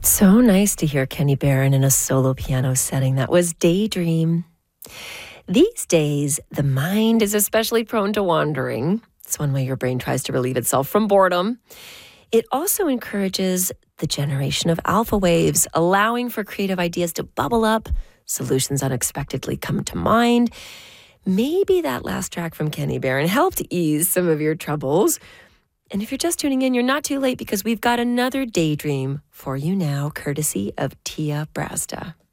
So nice to hear Kenny Barron in a solo piano setting. That was Daydream. These days, the mind is especially prone to wandering. It's one way your brain tries to relieve itself from boredom. It also encourages the generation of alpha waves, allowing for creative ideas to bubble up, solutions unexpectedly come to mind. Maybe that last track from Kenny Barron helped ease some of your troubles. And if you're just tuning in, you're not too late because we've got another Daydream for you now, courtesy of Tia Brasda.